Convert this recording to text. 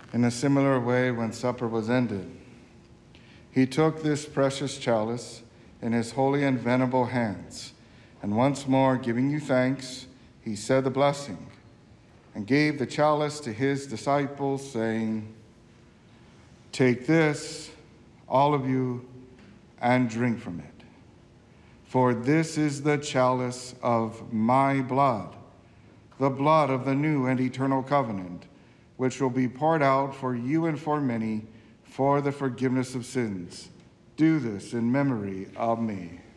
In a similar way, when supper was ended, he took this precious chalice in his holy and venerable hands, and once more giving you thanks, he said the blessing and gave the chalice to his disciples, saying, "Take this, all of you, and drink from it. For this is the chalice of my blood, the blood of the new and eternal covenant, which will be poured out for you and for many for the forgiveness of sins. Do this in memory of me."